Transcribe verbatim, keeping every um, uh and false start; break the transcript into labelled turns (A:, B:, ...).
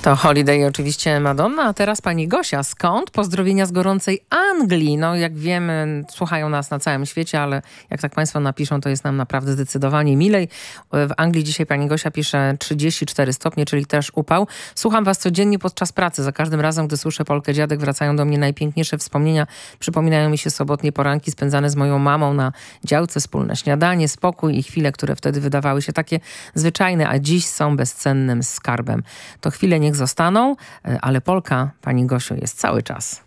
A: To Holiday oczywiście Madonna, a teraz pani Gosia. Skąd? Pozdrowienia z gorącej Anglii. No jak wiemy, słuchają nas na całym świecie, ale jak tak państwo napiszą, to jest nam naprawdę zdecydowanie milej. W Anglii dzisiaj pani Gosia pisze trzydzieści cztery stopnie, czyli też upał. Słucham was codziennie podczas pracy. Za każdym razem, gdy słyszę Polkę Dziadek, wracają do mnie najpiękniejsze wspomnienia. Przypominają mi się sobotnie poranki spędzane z moją mamą na działce, wspólne śniadanie, spokój i chwile, które wtedy wydawały się takie zwyczajne, a dziś są bezcennym skarbem. To chwile niech zostaną, ale Polka, pani Gosiu, jest cały czas.